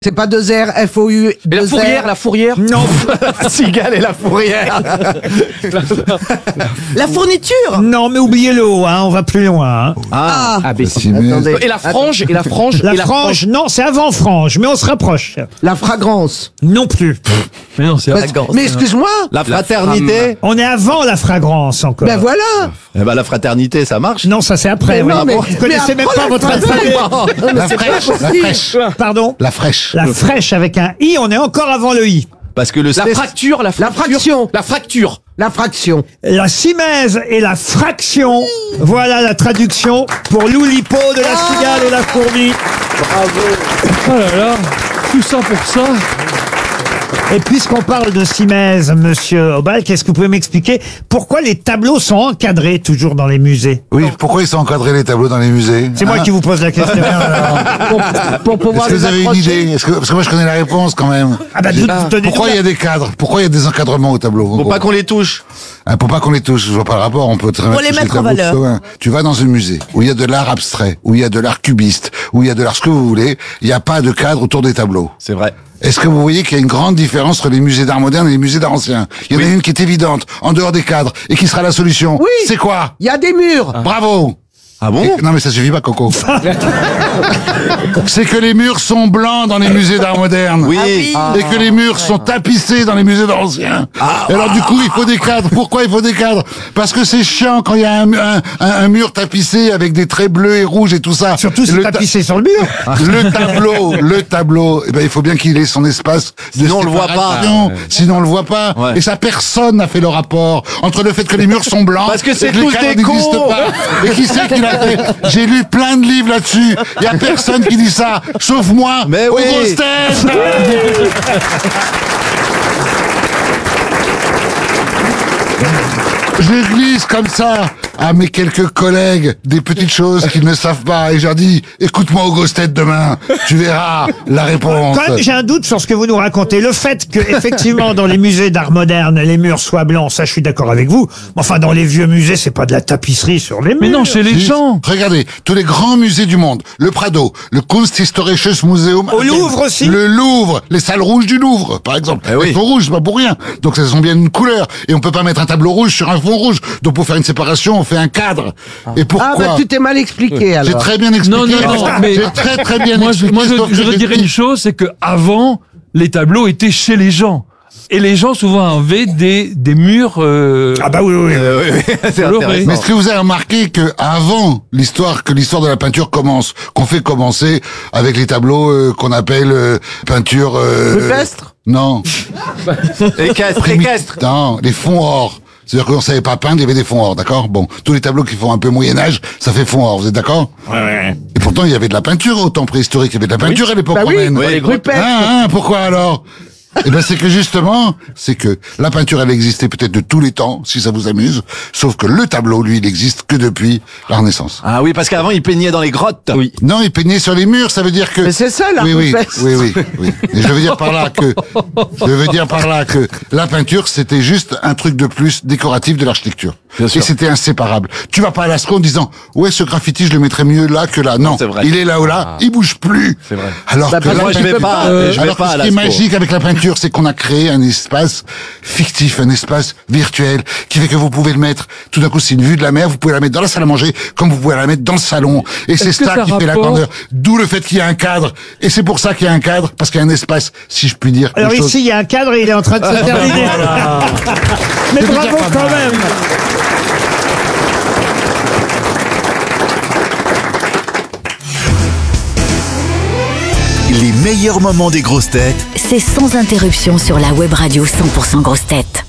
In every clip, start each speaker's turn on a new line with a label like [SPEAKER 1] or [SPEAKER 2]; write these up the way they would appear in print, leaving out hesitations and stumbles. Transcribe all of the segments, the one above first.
[SPEAKER 1] C'est pas 2 R, F-O-U,
[SPEAKER 2] Et la
[SPEAKER 1] 2
[SPEAKER 2] fourrière,
[SPEAKER 1] R.
[SPEAKER 2] la fourrière.
[SPEAKER 3] Non.
[SPEAKER 4] La cigale et la fourrière.
[SPEAKER 1] La fourniture.
[SPEAKER 3] Non, mais oubliez le haut, hein, on va plus loin. Hein.
[SPEAKER 2] Ah, ben,
[SPEAKER 1] Attendez.
[SPEAKER 2] et la frange, et la frange,
[SPEAKER 3] La
[SPEAKER 2] et la
[SPEAKER 3] frange, non, c'est avant frange, mais on se rapproche.
[SPEAKER 1] La fragrance.
[SPEAKER 3] Non plus.
[SPEAKER 5] Mais non, c'est
[SPEAKER 1] Mais excuse-moi.
[SPEAKER 4] La fraternité.
[SPEAKER 3] On est avant la fragrance encore.
[SPEAKER 1] Ben voilà.
[SPEAKER 4] Eh ben, la fraternité, ça marche.
[SPEAKER 3] Non, ça c'est après.
[SPEAKER 1] Mais
[SPEAKER 3] oui.
[SPEAKER 1] non, mais-
[SPEAKER 3] Vous connaissez
[SPEAKER 1] mais
[SPEAKER 3] même pas
[SPEAKER 1] après
[SPEAKER 3] votre
[SPEAKER 1] la
[SPEAKER 3] alphabet.
[SPEAKER 6] La fraîche, la fraîche,
[SPEAKER 3] Pardon.
[SPEAKER 6] la fraîche.
[SPEAKER 3] La fraîche avec un i, on est encore avant le i.
[SPEAKER 4] Parce que le
[SPEAKER 2] la
[SPEAKER 4] stress.
[SPEAKER 2] fracture, la fracture.
[SPEAKER 1] fraction.
[SPEAKER 2] La fracture.
[SPEAKER 1] La fraction.
[SPEAKER 3] La simèse et la fraction. Voilà la traduction pour l'oulipo de la cigale et la fourmi.
[SPEAKER 5] Oh là là, tout ça pour ça.
[SPEAKER 3] Et puisqu'on parle de simèse, monsieur Obal, qu'est-ce que vous pouvez m'expliquer pourquoi les tableaux sont encadrés toujours dans les musées?
[SPEAKER 6] Oui, pourquoi ils sont encadrés les tableaux dans les musées?
[SPEAKER 3] C'est moi qui vous pose la question.
[SPEAKER 1] Pour pouvoir
[SPEAKER 6] Est-ce que
[SPEAKER 1] les
[SPEAKER 6] vous avez une
[SPEAKER 1] accrocher.
[SPEAKER 6] idée? Parce que moi je connais la réponse quand même.
[SPEAKER 3] Ah bah, donnez-nous
[SPEAKER 6] Pourquoi il y a des cadres? Pourquoi il y a des encadrements au tableau?
[SPEAKER 4] Faut pas qu'on les touche.
[SPEAKER 6] Pour pas qu'on les touche, je vois pas le rapport, on peut très bien
[SPEAKER 7] Pour les
[SPEAKER 6] toucher
[SPEAKER 7] mettre en
[SPEAKER 6] tableaux
[SPEAKER 7] valeur.
[SPEAKER 6] de loin. Tu vas dans un musée où il y a de l'art abstrait, où il y a de l'art cubiste, où il y a de l'art ce que vous voulez, il n'y a pas de cadre autour des tableaux.
[SPEAKER 4] C'est vrai.
[SPEAKER 6] Est-ce que vous voyez qu'il y a une grande différence entre les musées d'art moderne et les musées d'art ancien? Il y en a une qui est évidente, en dehors des cadres, et qui sera la solution.
[SPEAKER 1] Oui.
[SPEAKER 6] C'est quoi?
[SPEAKER 1] Il y a des murs.
[SPEAKER 6] Bravo!
[SPEAKER 4] Ah bon?
[SPEAKER 6] Non mais ça suffit pas, Coco. C'est que les murs sont blancs dans les musées d'art moderne.
[SPEAKER 4] Oui.
[SPEAKER 6] Et que les murs sont tapissés dans les musées d'art ancien. Et alors du coup, il faut des cadres. Pourquoi il faut des cadres? Parce que c'est chiant quand il y a un mur tapissé avec des traits bleus et rouges et tout ça.
[SPEAKER 3] Surtout si
[SPEAKER 6] Le
[SPEAKER 3] tapissé sur le mur.
[SPEAKER 6] le tableau, eh ben, il faut bien qu'il ait son espace de
[SPEAKER 4] Sinon, on le voit pas.
[SPEAKER 6] séparation. Sinon, on le voit pas.
[SPEAKER 4] Ouais.
[SPEAKER 6] Et ça, personne n'a fait le rapport entre le fait que les murs sont blancs.
[SPEAKER 4] Parce que c'est
[SPEAKER 6] et les
[SPEAKER 4] tous
[SPEAKER 6] cadres
[SPEAKER 4] des cons.
[SPEAKER 6] n'existent pas. Et qui c'est qui l'a fait? J'ai lu plein de livres là-dessus. Il y a personne qui dit ça, sauf moi.
[SPEAKER 4] Mais
[SPEAKER 6] aux
[SPEAKER 4] oui.
[SPEAKER 6] grosses têtes. Je glisse comme ça à mes quelques collègues des petites choses qu'ils ne savent pas et je leur dis écoute-moi aux grosses têtes demain, tu verras la réponse.
[SPEAKER 3] Quand même, j'ai un doute sur ce que vous nous racontez. Le fait que, effectivement, dans les musées d'art moderne, les murs soient blancs, ça, je suis d'accord avec vous. Mais enfin, dans les vieux musées, c'est pas de la tapisserie sur les murs.
[SPEAKER 5] Mais non, chez les
[SPEAKER 6] Si.
[SPEAKER 5] gens.
[SPEAKER 6] Regardez, tous les grands musées du monde, le Prado, le Kunsthistorisches Museum.
[SPEAKER 3] Au Louvre aussi.
[SPEAKER 6] Le Louvre, les salles rouges du Louvre, par exemple.
[SPEAKER 4] Eh oui.
[SPEAKER 6] Elles sont rouges, c'est pas pour rien. Donc elles ont bien une couleur. Et on peut pas mettre un tableau rouge sur un fond rouge. Donc pour faire une séparation, on fait un cadre. Et pourquoi?
[SPEAKER 1] Ah bah tu t'es mal expliqué
[SPEAKER 6] J'ai
[SPEAKER 1] alors.
[SPEAKER 6] très bien expliqué.
[SPEAKER 5] Non, mais
[SPEAKER 6] J'ai très bien
[SPEAKER 5] moi,
[SPEAKER 6] expliqué.
[SPEAKER 5] je
[SPEAKER 6] sauf que
[SPEAKER 5] voudrais
[SPEAKER 6] j'ai
[SPEAKER 5] dire
[SPEAKER 6] dit-
[SPEAKER 5] une chose, c'est que avant, les tableaux étaient chez les gens. Et les gens souvent avaient des murs.
[SPEAKER 3] Ah bah oui, oui.
[SPEAKER 4] C'est
[SPEAKER 5] Coloré.
[SPEAKER 4] intéressant.
[SPEAKER 6] Mais est-ce que vous avez remarqué que avant l'histoire de la peinture commence, qu'on fait commencer avec les tableaux qu'on appelle peinture
[SPEAKER 1] Rupestre?
[SPEAKER 6] Non,
[SPEAKER 4] Équestre.
[SPEAKER 6] non, les fonds or. C'est-à-dire qu'on savait pas peindre, il y avait des fonds or, d'accord? Bon, tous les tableaux qui font un peu Moyen-Âge, ça fait fond or, vous êtes d'accord? Ouais. Et pourtant, il y avait de la peinture au temps préhistorique, il y avait de la peinture à l'époque
[SPEAKER 1] Bah oui,
[SPEAKER 6] romaine.
[SPEAKER 1] les rupestres.
[SPEAKER 6] Pourquoi alors? Eh ben, c'est que justement, c'est que la peinture, elle existait peut-être de tous les temps, si ça vous amuse, sauf que le tableau, lui, il existe que depuis la Renaissance.
[SPEAKER 4] Ah oui, parce qu'avant, ils peignaient dans les grottes. Oui.
[SPEAKER 6] Non, il peignait sur les murs, ça veut dire que...
[SPEAKER 1] Mais c'est ça, la
[SPEAKER 6] oui,
[SPEAKER 1] rupestre.
[SPEAKER 6] oui. Et je veux dire par là que la peinture, c'était juste un truc de plus décoratif de l'architecture.
[SPEAKER 4] Bien sûr.
[SPEAKER 6] Et c'était inséparable. Tu vas pas à Lascaux en disant, ouais, ce graffiti, je le mettrais mieux là que là. Non,
[SPEAKER 4] c'est vrai.
[SPEAKER 6] il est là ou là, il bouge plus.
[SPEAKER 4] C'est vrai.
[SPEAKER 6] Alors
[SPEAKER 1] Bah,
[SPEAKER 6] que
[SPEAKER 1] parce
[SPEAKER 6] la
[SPEAKER 4] Moi, je vais
[SPEAKER 6] peinture-
[SPEAKER 4] pas, je vais
[SPEAKER 6] alors
[SPEAKER 4] pas
[SPEAKER 6] que
[SPEAKER 4] à
[SPEAKER 6] ce qui est
[SPEAKER 4] Lascaux.
[SPEAKER 6] magique avec la peinture, c'est qu'on a créé un espace fictif, un espace virtuel, qui fait que vous pouvez le mettre, tout d'un coup, c'est une vue de la mer, vous pouvez la mettre dans la salle à manger, comme vous pouvez la mettre dans le salon. Et c'est
[SPEAKER 5] Est-ce que
[SPEAKER 6] ça
[SPEAKER 5] ça
[SPEAKER 6] qui fait la
[SPEAKER 5] rapporte-
[SPEAKER 6] grandeur. D'où le fait qu'il y a un cadre. Et c'est pour ça qu'il y a un cadre, parce qu'il y a un espace, si je puis dire.
[SPEAKER 3] Alors
[SPEAKER 6] quelque chose.
[SPEAKER 3] ici, il y a un cadre et il est en train de se terminer. Mais bravo quand même.
[SPEAKER 8] Les meilleurs moments des grosses têtes
[SPEAKER 7] C'est sans interruption sur la web radio 100% grosses têtes.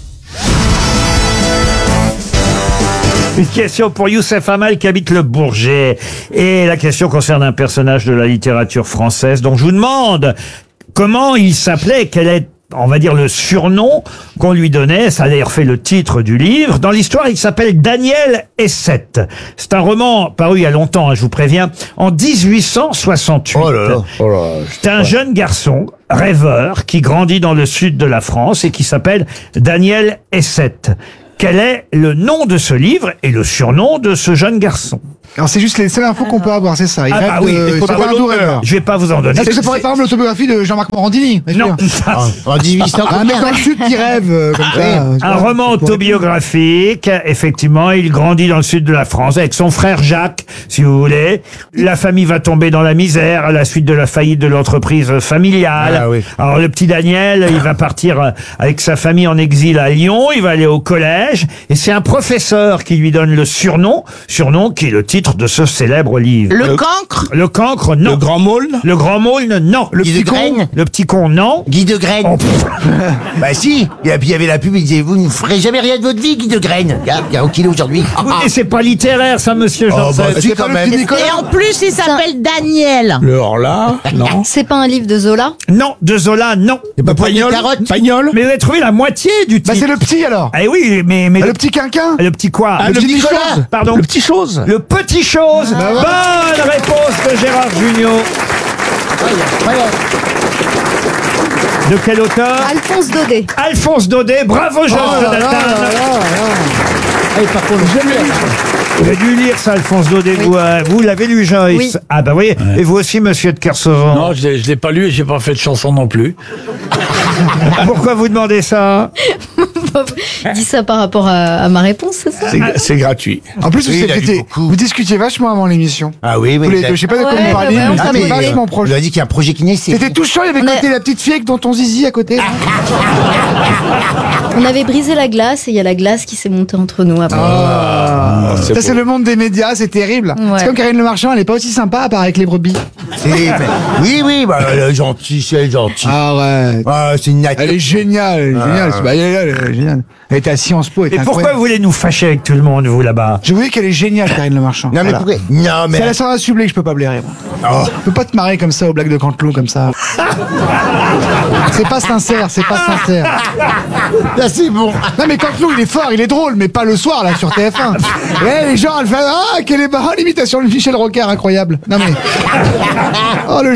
[SPEAKER 3] Une question pour Youssef Hamal qui habite le Bourget. Et la question concerne un personnage de la littérature française dont je vous demande comment il s'appelait, quel est, on va dire, le surnom qu'on lui donnait. Ça a d'ailleurs fait le titre du livre. Dans l'histoire, il s'appelle Daniel Essette. C'est un roman paru il y a longtemps, hein, je vous préviens, en 1868. C'est un jeune garçon, rêveur, qui grandit dans le sud de la France et qui s'appelle Daniel Essette. Quel est le nom de ce livre et le surnom de ce jeune garçon?
[SPEAKER 9] Alors c'est juste les seules infos qu'on peut avoir, c'est ça. Il
[SPEAKER 3] Ah,
[SPEAKER 9] rêve
[SPEAKER 3] bah oui,
[SPEAKER 9] de-
[SPEAKER 3] il faut
[SPEAKER 9] c'est
[SPEAKER 3] pas
[SPEAKER 9] pas un doux rêveur.
[SPEAKER 3] Je vais pas vous en donner.
[SPEAKER 9] Est-ce que ça pourrait être par exemple l'autobiographie de Jean-Marc Morandini?
[SPEAKER 3] Non.
[SPEAKER 1] En 1800.
[SPEAKER 9] Un mec dans le sud qui rêve comme ça.
[SPEAKER 3] Un roman autobiographique, effectivement, il grandit dans le sud de la France avec son frère Jacques, si vous voulez. La famille va tomber dans la misère à la suite de la faillite de l'entreprise familiale.
[SPEAKER 1] Ah oui.
[SPEAKER 3] Alors le petit Daniel, il va partir avec sa famille en exil à Lyon, il va aller au collège, et c'est un professeur qui lui donne le surnom qui est le titre de ce célèbre livre.
[SPEAKER 1] Le cancre.
[SPEAKER 3] Le cancre, non.
[SPEAKER 2] Le grand maulne.
[SPEAKER 3] Le grand maulne, non. Le
[SPEAKER 1] Guy
[SPEAKER 3] petit
[SPEAKER 1] de
[SPEAKER 3] con,
[SPEAKER 1] Graine.
[SPEAKER 3] le petit con, non.
[SPEAKER 1] Guy de Graine.
[SPEAKER 3] Oh, pff.
[SPEAKER 1] Bah si. Et puis il y avait la pub, il disait, vous ne ferez jamais rien de votre vie, Guy de Graine. Regarde, au kilo aujourd'hui.
[SPEAKER 3] Et c'est pas littéraire, ça, monsieur Janssen.
[SPEAKER 1] si, quand même.
[SPEAKER 10] Et en plus, il s'appelle Daniel.
[SPEAKER 2] Le Horla. Non.
[SPEAKER 7] C'est pas un livre de Zola?
[SPEAKER 3] Non, de Zola, non.
[SPEAKER 2] Pas Pagnol.
[SPEAKER 1] carottes.
[SPEAKER 2] Pagnol.
[SPEAKER 3] Mais vous avez trouvé la moitié du titre.
[SPEAKER 9] Bah c'est le petit alors.
[SPEAKER 3] Eh oui, mais
[SPEAKER 9] Ah, le petit quinquin.
[SPEAKER 3] le petit quoi?
[SPEAKER 2] Ah, le petit
[SPEAKER 9] Nicolas.
[SPEAKER 2] chose.
[SPEAKER 3] Pardon.
[SPEAKER 2] Le petit chose.
[SPEAKER 3] Le petit chose. Bonne réponse de Gérard Jugnot. De quel auteur?
[SPEAKER 7] Alphonse Daudet.
[SPEAKER 3] Alphonse Daudet. Bravo, Jonathan. Vous avez dû lire ça, Alphonse Daudet. Vous l'avez lu, Joyce?
[SPEAKER 7] Oui.
[SPEAKER 3] Ah bah oui. Et vous aussi, monsieur de Kersauzon.
[SPEAKER 11] Non, je l'ai pas lu et j'ai pas fait de chanson non plus.
[SPEAKER 3] Pourquoi vous demandez ça?
[SPEAKER 7] Je dis ça par rapport à ma réponse, c'est ça?
[SPEAKER 2] C'est gratuit.
[SPEAKER 9] En plus,
[SPEAKER 1] Oui, il a lu beaucoup.
[SPEAKER 9] vous discutiez vachement avant l'émission.
[SPEAKER 1] Ah oui,
[SPEAKER 9] Tous
[SPEAKER 1] oui.
[SPEAKER 9] les deux, je sais pas de quoi
[SPEAKER 7] Ouais,
[SPEAKER 9] vous parliez,
[SPEAKER 7] ouais,
[SPEAKER 9] mais
[SPEAKER 7] on
[SPEAKER 1] Ah,
[SPEAKER 9] c'était
[SPEAKER 7] s'est
[SPEAKER 9] vachement
[SPEAKER 1] on
[SPEAKER 9] proche.
[SPEAKER 1] lui a dit qu'il y a un projet qui naissait.
[SPEAKER 9] C'était touchant, il y avait
[SPEAKER 7] On a-
[SPEAKER 9] côté la petite fille avec dans ton zizi à côté.
[SPEAKER 7] On avait brisé la glace et il y a la glace qui s'est montée entre nous après.
[SPEAKER 9] Ça c'est le monde des médias, c'est terrible.
[SPEAKER 7] Ouais.
[SPEAKER 9] C'est comme Karine Le Marchand, elle est pas aussi sympa à part avec les brebis.
[SPEAKER 1] Oui, bah, elle est gentille, c'est gentille.
[SPEAKER 9] Ah ouais.
[SPEAKER 1] Ah, c'est une nature.
[SPEAKER 9] Elle est géniale, elle est géniale. Bah, elle est géniale. Elle était à Sciences Po, elle
[SPEAKER 3] Et
[SPEAKER 9] est
[SPEAKER 3] pourquoi
[SPEAKER 9] incroyable.
[SPEAKER 3] vous voulez nous fâcher avec tout le monde, vous, là-bas?
[SPEAKER 9] Je vous dis qu'elle est géniale, Karine Le Marchand.
[SPEAKER 1] Non, mais
[SPEAKER 9] Voilà.
[SPEAKER 1] pourquoi? Non, mais.
[SPEAKER 9] C'est à la Sandra Sublet que je peux pas blairer, moi. Je peux pas te marrer comme ça aux blagues de Canteloup, comme ça. C'est pas sincère, c'est pas sincère.
[SPEAKER 1] Là, c'est bon.
[SPEAKER 9] Non mais Canteloup, il est fort, il est drôle, mais pas le soir, là, sur TF1. Et les gens, elle fait, ah, quelle est marrant l'imitation de Michel Rocard, incroyable. Non mais. Oh, le